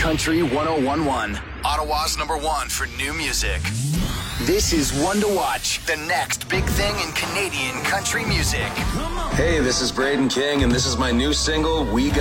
Country 101.1. Ottawa's #1 for new music. This is One to Watch, the next big thing in Canadian country music. Hey, this is Braden King, and this is my new single, We